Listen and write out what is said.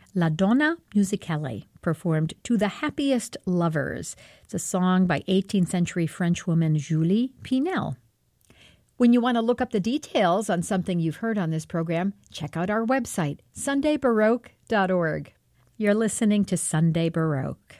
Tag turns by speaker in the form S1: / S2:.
S1: La Donna Musicale, performed To the Happiest Lovers. It's a song by 18th century Frenchwoman Julie Pinel. When you want to look up the details on something you've heard on this program, check out our website, sundaybaroque.org. You're listening to Sunday Baroque.